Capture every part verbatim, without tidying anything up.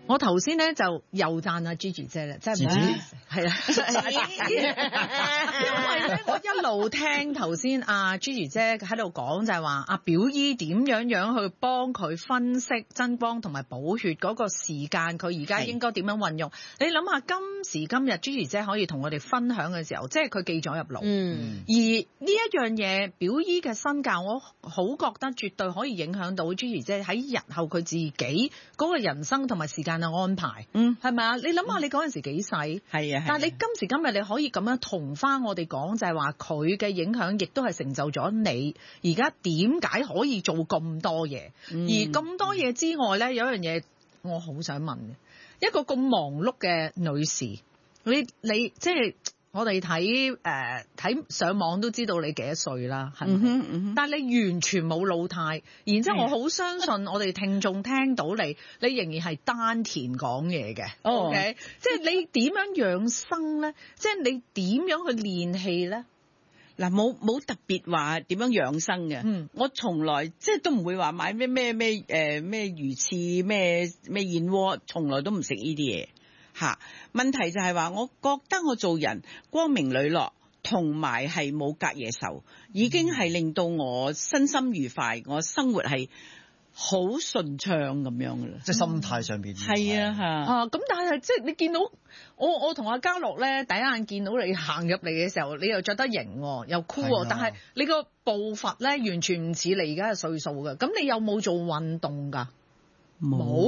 我頭先咧就又讚阿 Gigi 姐啦，真係唔好意思，係啊，因為咧我一路聽頭先阿 Gigi 姐喺度講就係話阿表姨點樣樣去幫佢分析增光同埋補血嗰個時間，佢而家應該點樣運用？你諗下今時今日 Gigi 姐可以同我哋分享嘅時候，即係佢記咗入腦，嗯，而呢一樣嘢表姨嘅身教，我好覺得絕對可以影響到 Gigi 姐喺日後佢自己嗰個人生同埋時間嘅安排，嗯，係咪啊？你諗下你嗰陣時幾細，係啊，但係你今時今日你可以咁樣同翻我哋講，就係話佢嘅影響亦都係成就咗你而家點解可以做咁多嘢，嗯，而咁多嘢之外咧，有一樣嘢我好想問嘅，一個咁忙碌嘅女士，你你即係。我哋睇誒睇上網都知道你幾多歲啦，係咪？嗯嗯、但係你完全冇老態，然之後我好相信我哋聽眾聽到你，你仍然係丹田講嘢嘅。哦、OK，即係你點樣養生咧？即係你點樣去練氣咧？ 嗱，冇冇特別話點樣養生嘅。嗯，我從來即係都唔會話買咩咩咩誒咩魚翅咩咩燕窩，從來都唔食呢啲嘢。嚇，問題就係話，我覺得我做人光明磊落，同埋係冇隔夜仇，已經係令到我身心愉快，我生活係好順暢咁樣噶啦。 即係心態上邊。 係啊，嚇啊！咁但係即係你見到我，我同阿嘉樂咧，第一眼見到你行入嚟嘅時候，你又着得型喎，又酷喎，但係你個步伐咧完全唔似你而家嘅歲數㗎。咁你有冇做運動㗎？冇，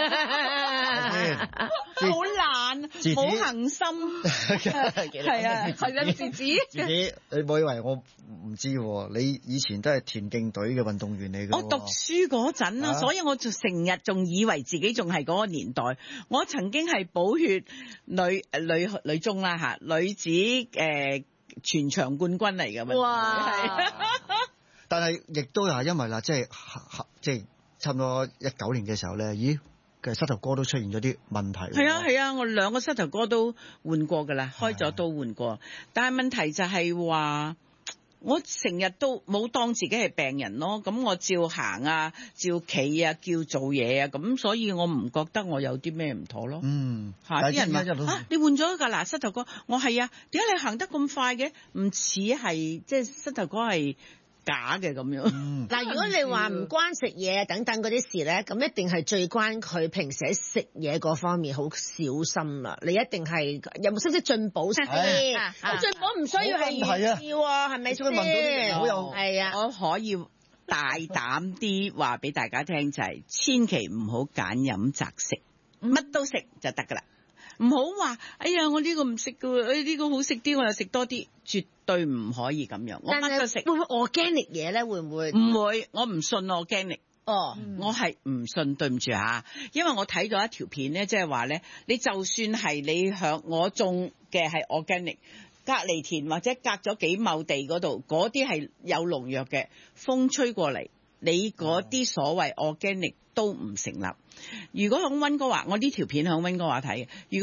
好懶，冇恒心，係啊，係啊，自己自己，你唔好以為我唔知喎，你以前都係田徑隊嘅運動員嚟嘅。 我讀書嗰陣啊，所以我就成日仲以為自己仲係嗰個年代。我曾經係寶血女女女中啦嚇，女子誒、呃、全場冠軍嚟嘅嘛。哇！ 但係亦都係因為啦，即係即係。差唔多一九年嘅時候咧，咦嘅膝頭哥都出現咗啲問題。 係啊係啊，我兩個膝頭哥都換過㗎啦，開咗刀換過。但係問題就係話，我成日都冇當自己係病人咯。咁我照行啊，照企啊，叫做嘢啊，咁所以我唔覺得我有啲咩唔妥咯。嗯，嚇啲人話啊，你換咗㗎嗱膝頭哥，我係啊，點解你行得咁快嘅？唔似係即係膝頭哥係假嘅咁樣。 嗱、嗯，如果你話唔關食嘢等等嗰啲事咧，咁一定係最關佢平時喺食嘢嗰方面好小心啦。你一定係有冇識唔識進補先？進補唔需要係預兆喎，係咪先？係啊， 我可以大膽啲話俾大家聽就係、是，千祈唔好揀飲擇食，乜、嗯、都食就得㗎啦。唔好話，哎呀，我呢個唔食㗎喎，誒呢個好食啲，我又食多啲，絕對唔可以咁樣。我乜都食。 會唔會 organic 嘢咧？會唔會？ 唔會，我唔信 organic。哦，我係唔信，對唔住嚇，因為我睇咗一條片咧，即係話咧，你就算係你響我種嘅係 organic，隔離田或者隔咗幾畝地嗰度，嗰啲係有農藥嘅，風吹過嚟，你嗰啲所謂 organic 都唔成立。如果響溫哥華，我呢條片響溫哥華睇嘅。如果